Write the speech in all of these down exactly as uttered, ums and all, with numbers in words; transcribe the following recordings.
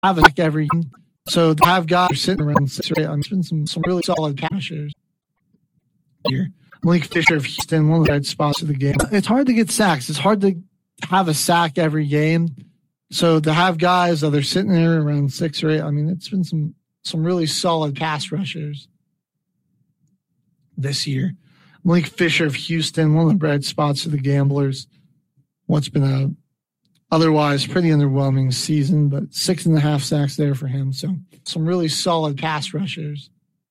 have a every so to have guys sitting around six or eight. I mean, it's been some, some really solid passers here. Malik Fisher of Houston, one of the red spots of the game. It's hard to get sacks. It's hard to have a sack every game. So to have guys that are sitting there around six or eight, I mean, it's been some some really solid pass rushers this year. Malik Fisher of Houston, one of the bright spots of the Gamblers. What's been a otherwise pretty underwhelming season, but six and a half sacks there for him. So some really solid pass rushers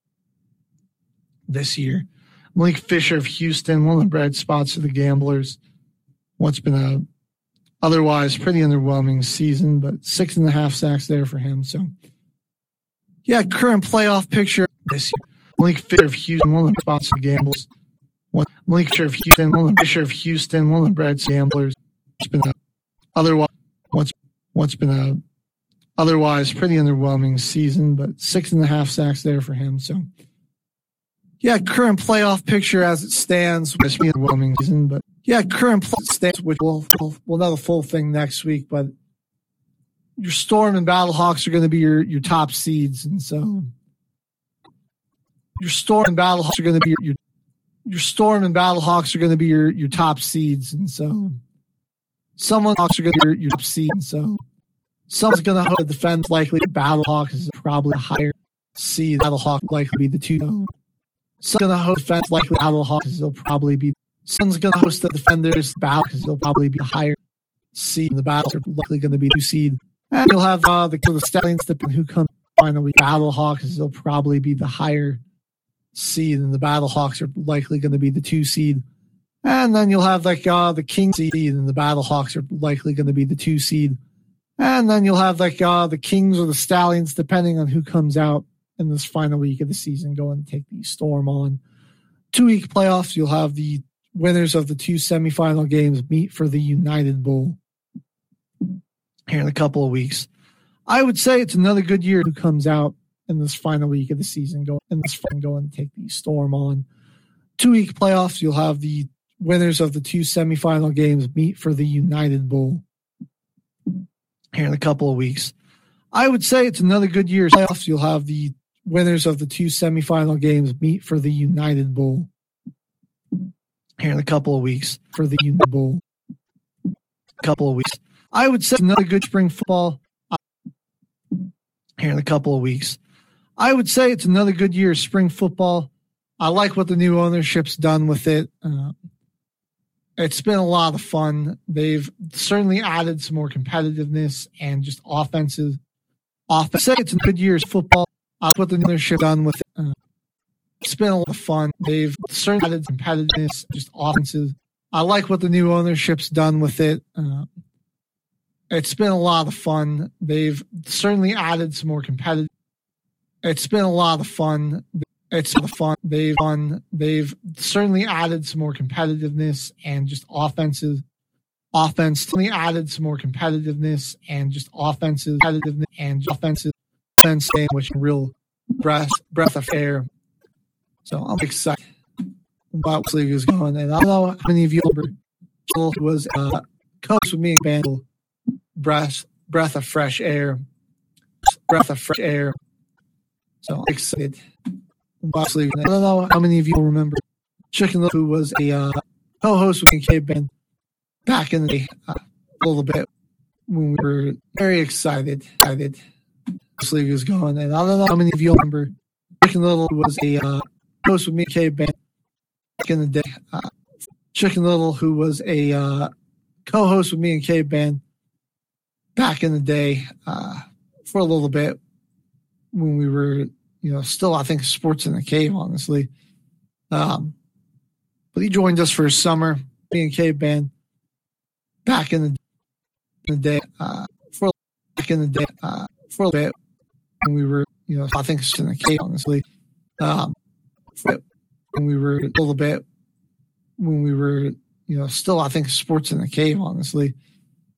this year. Malik Fisher of Houston, one of the bright spots of the Gamblers. What's been a otherwise pretty underwhelming season, but six and a half sacks there for him. So, yeah, current playoff picture this year. Malik Fisher of Houston, one of the spots of the Gamblers. What Malik Fisher of Houston, one of the Fisher of Houston, one of the bright Gamblers. What's been a otherwise what's what's been a otherwise pretty underwhelming season, but six and a half sacks there for him. So, yeah, current playoff picture as it stands. It's been an underwhelming season, but yeah, current playoff stands, which we'll, we'll, we'll know the full thing next week. But your Storm and Battlehawks are going to be your, your top seeds, and so your Storm and Battlehawks are going to be your, your your Storm and Battlehawks are going to be your, your top seeds, and so someone else are going to be your, your top seed, and so someone's going to defend. Likely Battlehawks is probably a higher seed. Battlehawk likely be the two. Someone's going to host defense. Likely Battlehawks will probably be. Someone's going to host the defenders. Battle because they'll probably be a higher seed. The battles are likely going to be two seed, and you'll have uh, the the Stallions depending who comes finally. Battlehawks will probably be the higher seed, and the Battlehawks are likely going to be the two seed. And then you'll have like uh, the King seed, and the Battlehawks are likely going to be the two seed. And then you'll have like uh, the Kings or the Stallions, depending on who comes out in this final week of the season, going to take the Storm on. Two-week playoffs, you'll have the winners of the two semifinal games meet for the United Bowl here in a couple of weeks. I would say it's another good year who comes out in this final week of the season, going in this going to take the Storm on. Two-week playoffs, you'll have the winners of the two semifinal games meet for the United Bowl here in a couple of weeks. I would say it's another good year. Playoffs, you'll have the winners of the two semifinal games meet for the United Bowl here in a couple of weeks for the United Bowl. A couple of weeks. I would say it's another good spring football here in a couple of weeks. I would say it's another good year of spring football. I like what the new ownership's done with it. Uh, it's been a lot of fun. They've certainly added some more competitiveness and just offensive. Offense. I say it's a good year of football. I like what the new ownership done with it. Uh, it's been a lot of fun. They've certainly added competitiveness, just offensive. I like what the new ownership's done with it. Uh, it's been a lot of fun. They've certainly added some more competitive. It's been a lot of fun. It's fun. They've fun. They've certainly added some more competitiveness and just offensive. Offense certainly added some more competitiveness and just offensive competitiveness and offensive offense, which real breath breath of air. So I'm excited about what league is going. And I don't know how many of you remember Jill was uh, coach with me and Bandle. Breath breath of fresh air. Breath of fresh air. So I'm excited. I don't know how many of you remember Chicken Little, who was a uh, co-host with me and K Band back in the day, uh, a little bit when we were very excited. Excited. This league is going, and I don't know how many of you remember Chicken Little, who was a uh, host with me and K Band back in the day. Uh, Chicken Little, who was a uh, co-host with me and K Band back in the day, uh, for a little bit when we were. You know, still, I think Sports in the Cave, honestly. Um, but he joined us for his summer, me and Cave Band, back in the, in the day, uh, for back in the day, uh, for a bit when we were, you know, I think in the Cave, honestly. Um, when we were a little bit when we were, you know, still, I think Sports in the Cave, honestly.